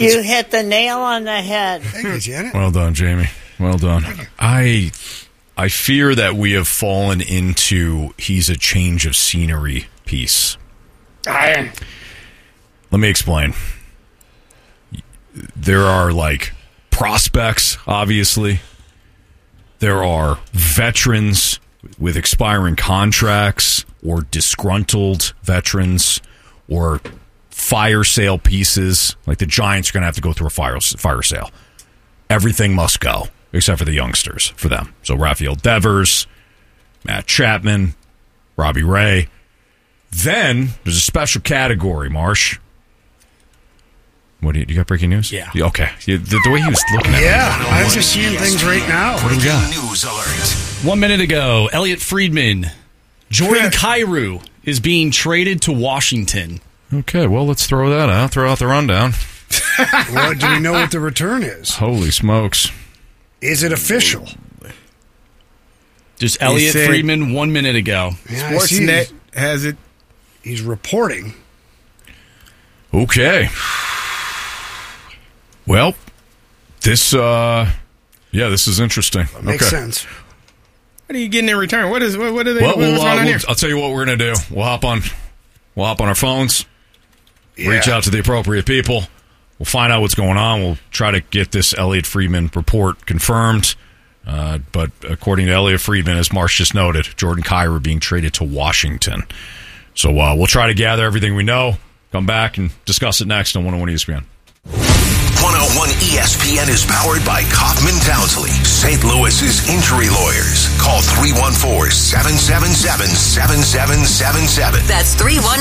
You hit the nail on the head. Thank you, Janet. Well done, Jamie. Well done. I fear that we have fallen into he's a change of scenery piece. Let me explain. There are, like, prospects, obviously. There are veterans with expiring contracts or disgruntled veterans or fire sale pieces. Like the Giants are going to have to go through a fire sale. Everything must go, except for the youngsters for them. So Rafael Devers, Matt Chapman, Robbie Ray. Then there's a special category, Marsh. What do you got? Breaking news? Yeah. Okay. The way he was looking at me. Yeah, I'm just seeing things right now. What do we got? News alert. 1 minute ago, Elliot Friedman, Jordan Kyrou is being traded to Washington. Okay, well, let's throw that out. Throw out the rundown. Well, do we know what the return is? Holy smokes. Is it official? Just Elliot Friedman 1 minute ago. Yeah, Sportsnet has it. He's reporting. Okay. Well, this is interesting. Makes sense. What are you getting in return? What are they? Well, what's going on here? I'll tell you what we're going to do. We'll hop on our phones, reach out to the appropriate people. We'll find out what's going on. We'll try to get this Elliot Friedman report confirmed. But according to Elliot Friedman, as Marsh just noted, Jordan Kyrou being traded to Washington. So we'll try to gather everything we know, come back, and discuss it next on 101 ESPN. 101 ESPN is powered by Kaufman Townsley, St. Louis's injury lawyers. Call 314-777-7777. That's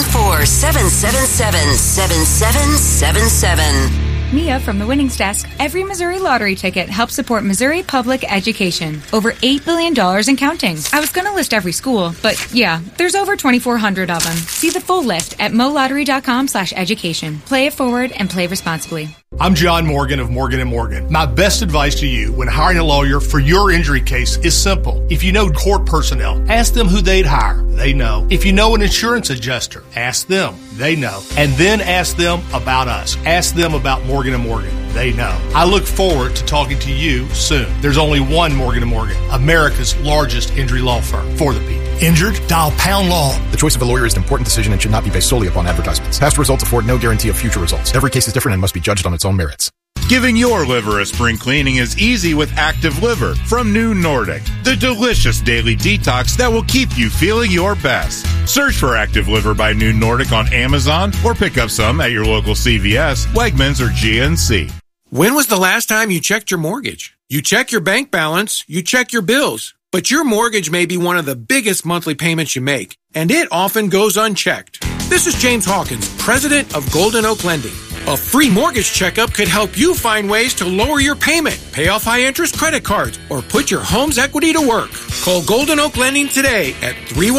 314-777-7777. Mia from the Winnings Desk. Every Missouri lottery ticket helps support Missouri public education. Over $8 billion and counting. I was going to list every school, but yeah, there's over 2,400 of them. See the full list at molottery.com/education. Play it forward and play responsibly. I'm John Morgan of Morgan & Morgan. My best advice to you when hiring a lawyer for your injury case is simple. If you know court personnel, ask them who they'd hire. They know. If you know an insurance adjuster, ask them. They know. And then ask them about us. Ask them about Morgan & Morgan. They know. I look forward to talking to you soon. There's only one Morgan & Morgan, America's largest injury law firm for the people. Injured? Dial pound law. The choice of a lawyer is an important decision and should not be based solely upon advertisements. Past results afford no guarantee of future results. Every case is different and must be judged on its own merits. Giving your liver a spring cleaning is easy with Active Liver from New Nordic, the delicious daily detox that will keep you feeling your best. Search for Active Liver by New Nordic on Amazon or pick up some at your local CVS, Wegmans, or GNC. When was the last time you checked your mortgage? You check your bank balance, you check your bills, but your mortgage may be one of the biggest monthly payments you make, and it often goes unchecked. This is James Hawkins, president of Golden Oak Lending. A free mortgage checkup could help you find ways to lower your payment, pay off high-interest credit cards, or put your home's equity to work. Call Golden Oak Lending today at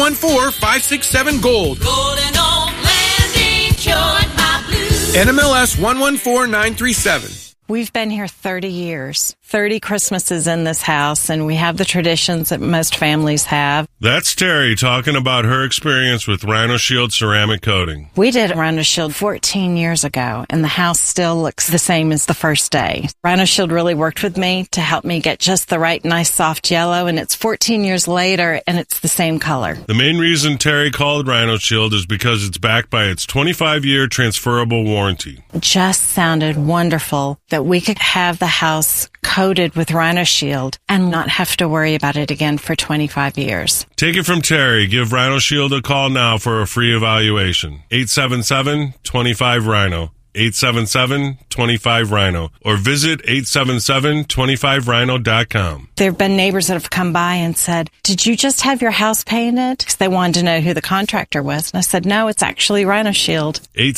314-567-GOLD. Golden Oak Lending, cured my blues. NMLS 114937. We've been here 30 years, 30 Christmases in this house, and we have the traditions that most families have. That's Terry talking about her experience with Rhino Shield ceramic coating. We did Rhino Shield 14 years ago, and the house still looks the same as the first day. Rhino Shield really worked with me to help me get just the right nice soft yellow, and it's 14 years later, and it's the same color. The main reason Terry called Rhino Shield is because it's backed by its 25-year transferable warranty. It just sounded wonderful that we could have the house coated with Rhino Shield and not have to worry about it again for 25 years. Take it from Terry. Give Rhino Shield a call now for a free evaluation. 877-25-RHINO. 877-25-RHINO. Or visit 877-25rhino.com. There have been neighbors that have come by and said, "Did you just have your house painted?" Because they wanted to know who the contractor was. And I said, "No, it's actually Rhino Shield."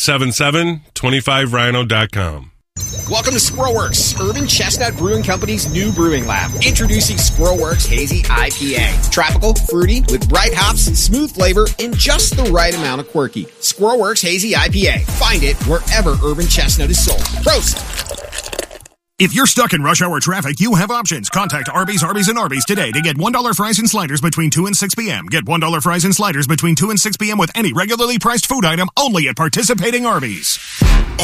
877-25rhino.com. Welcome to Squirrelworks, Urban Chestnut Brewing Company's new brewing lab. Introducing Squirrelworks Hazy IPA. Tropical, fruity, with bright hops, smooth flavor, and just the right amount of quirky. Squirrelworks Hazy IPA. Find it wherever Urban Chestnut is sold. Prost! If you're stuck in rush hour traffic, you have options. Contact Arby's today to get $1 fries and sliders between 2 and 6 p.m. Get $1 fries and sliders between 2 and 6 p.m. with any regularly priced food item only at participating Arby's.